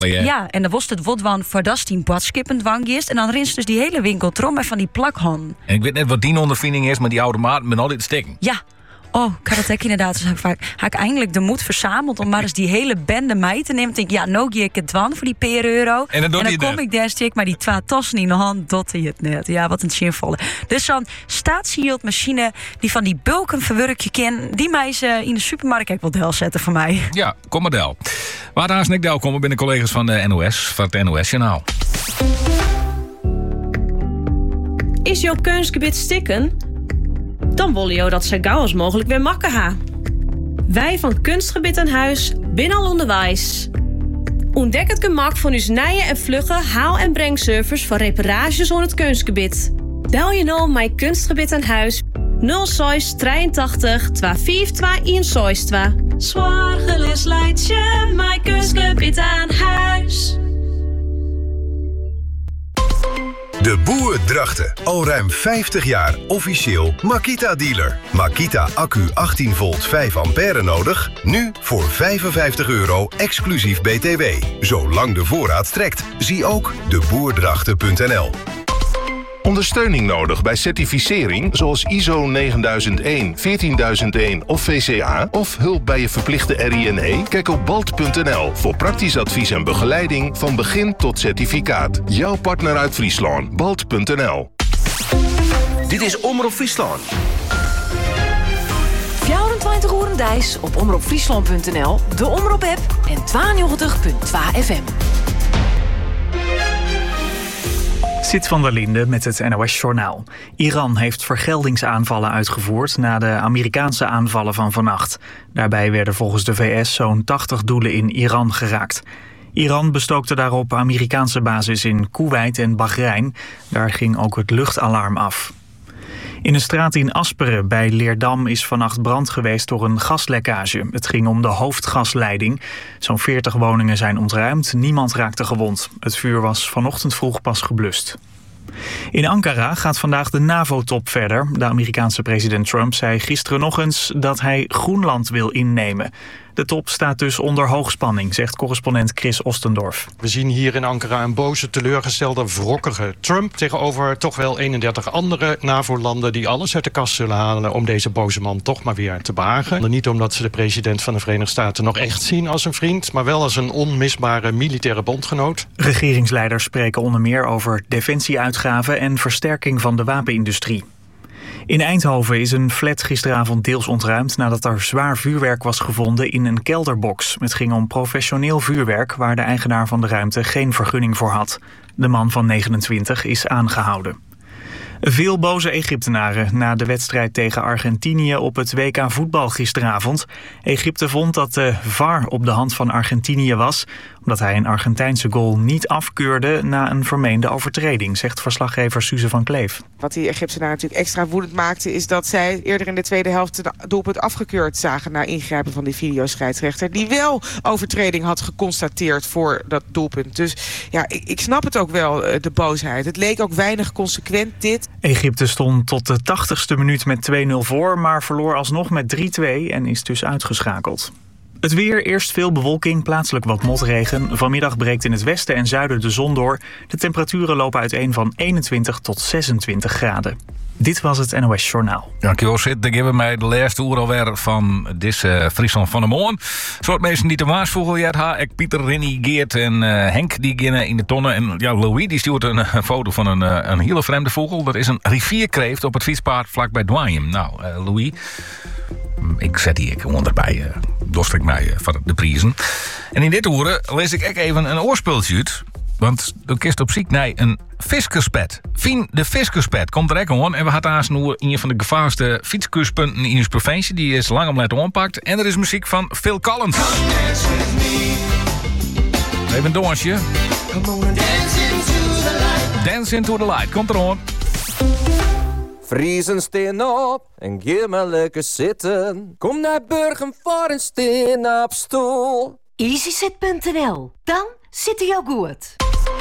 Ja, en dan was het wat van voor dat die badskippen dwangist. En dan rinst dus die hele winkel trom met van die plakhanden. En ik weet net wat die ondervinding is, maar die automaten met al dit stikken. Ja. Oh, ik had het ook inderdaad. Dus heb ik eindelijk de moed verzameld om maar eens die hele bende mee te nemen. Ik denk, ja, nou geef ik het dwan voor die per euro. En dan kom ik daar stik, maar die 2 tassen in de hand, dat hij het net. Ja, wat een zinvolle. Dus zo'n staatshield machine die van die bulken verwerkje ken, die mij ze in de supermarkt ook wel del zetten voor mij. Ja, kom maar del. Waar daar ik del komen binnen collega's van de NOS, van het NOS-journaal. Is jouw keusgebied stikken? Dan willen jou dat zo gauw als mogelijk weer makken ha. Wij van Kunstgebied aan Huis binnen al onderwijs. Ontdek het gemak van uw nieuwe en vlugge haal- en brengservice voor reparages aan het kunstgebied. Bel je nou mijn Kunstgebied aan Huis 06 83 252 162. Zorgeloos leidt je mijn Kunstgebied aan Huis. De Boer Drachten. Al ruim 50 jaar officieel Makita-dealer. Makita accu 18 volt 5 ampère nodig? Nu voor €55 exclusief BTW. Zolang de voorraad strekt. Zie ook deboerdrachten.nl. Ondersteuning nodig bij certificering zoals ISO 9001, 14001 of VCA... of hulp bij je verplichte RINE? Kijk op balt.nl voor praktisch advies en begeleiding van begin tot certificaat. Jouw partner uit Friesland, balt.nl. Dit is Omroep Friesland. 24 uur Dijs op omroepfriesland.nl, de Omroep-app en 92.2 FM. Sit van der Linde met het NOS-journaal. Iran heeft vergeldingsaanvallen uitgevoerd na de Amerikaanse aanvallen van vannacht. Daarbij werden volgens de VS zo'n 80 doelen in Iran geraakt. Iran bestookte daarop Amerikaanse bases in Koeweit en Bahrein. Daar ging ook het luchtalarm af. In een straat in Asperen bij Leerdam is vannacht brand geweest door een gaslekkage. Het ging om de hoofdgasleiding. Zo'n 40 woningen zijn ontruimd, niemand raakte gewond. Het vuur was vanochtend vroeg pas geblust. In Ankara gaat vandaag de NAVO-top verder. De Amerikaanse president Trump zei gisteren nog eens dat hij Groenland wil innemen. De top staat dus onder hoogspanning, zegt correspondent Chris Ostendorf. We zien hier in Ankara een boze, teleurgestelde, wrokkige Trump tegenover toch wel 31 andere NAVO-landen die alles uit de kast zullen halen om deze boze man toch maar weer te behagen. Niet omdat ze de president van de Verenigde Staten nog echt zien als een vriend, maar wel als een onmisbare militaire bondgenoot. Regeringsleiders spreken onder meer over defensieuitgaven en versterking van de wapenindustrie. In Eindhoven is een flat gisteravond deels ontruimd nadat er zwaar vuurwerk was gevonden in een kelderbox. Het ging om professioneel vuurwerk waar de eigenaar van de ruimte geen vergunning voor had. De man van 29 is aangehouden. Veel boze Egyptenaren na de wedstrijd tegen Argentinië op het WK voetbal gisteravond. Egypte vond dat de VAR op de hand van Argentinië was, omdat hij een Argentijnse goal niet afkeurde na een vermeende overtreding, zegt verslaggever Suze van Kleef. Wat die Egyptenaren natuurlijk extra woedend maakte, is dat zij eerder in de tweede helft het doelpunt afgekeurd zagen na ingrijpen van die videoscheidsrechter, die wel overtreding had geconstateerd voor dat doelpunt. Dus ja, ik snap het ook wel, de boosheid. Het leek ook weinig consequent dit. Egypte stond tot de 80ste minuut met 2-0 voor, maar verloor alsnog met 3-2 en is dus uitgeschakeld. Het weer, eerst veel bewolking, plaatselijk wat motregen. Vanmiddag breekt in het westen en zuiden de zon door. De temperaturen lopen uiteen van 21 tot 26 graden. Dit was het NOS Journaal. Dankjewel, Sid. Dan geven mij de laatste uur alweer van deze Friesland van de Moon. Soort mensen die de Maasvogel hebben. Ik Pieter, Rinnie, Geert en Henk die beginnen in de tonnen. En ja, Louis die stuurt een foto van een hele vreemde vogel. Dat is een rivierkreeft op het fietspaard vlakbij Dwaaien. Nou, Louis, ik zet die gewoon erbij. Dorst ik mij van de prijzen. En in dit uur lees ik even een oorspultje uit. Want dan kist op ziek naar een fiskerspet. Fien de fiskerspet komt er ook aan. En we hadden haast nu een van de gevaarlijkste fietskuspunten in onze provincie. Die is lang om laten aanpakt. En er is muziek van Phil Collins. Even een dansje. Dance into the light. Komt er aan. Friesen steen op en geef maar lekker zitten. Kom naar Burgum voor een steen op stoel. EasyZit.nl. Dan zit hij jou goed.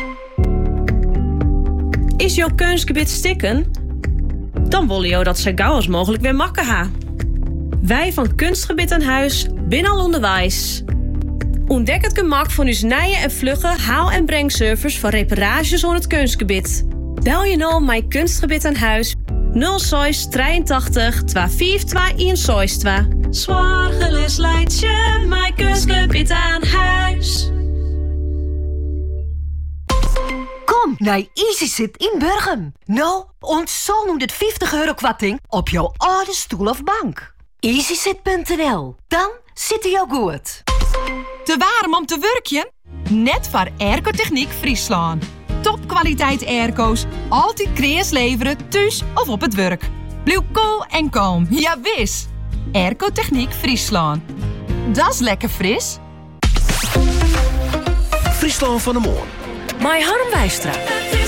Is jouw keusgebied stikken? Dan willen jou dat zo gauw als mogelijk weer makken ha. Wij van Kunstgebied aan Huis binnen al onderwijs. Ontdek het gemak van uw nije en vlugge haal- en brengservice voor reparages aan het kunstgebied. Bel je nou mijn Kunstgebied aan huis 06 83 2521 62. Zorgeloos leidt je mijn Kunstgebied aan huis. Kom naar EasySit in Burgum. Nou, ons zo'n 150 euro kwarting op jouw oude stoel of bank. EasySit.nl. Dan zit hij jou goed. Te warm om te werkjen? Net voor Airco-Techniek Friesland. Topkwaliteit airco's, altijd kreas leveren, thuis of op het werk. Blijf cool en kalm, ja wis. Airco-Techniek Friesland. Dat is lekker fris. Friesland van de Moon. My Harm Wijstra.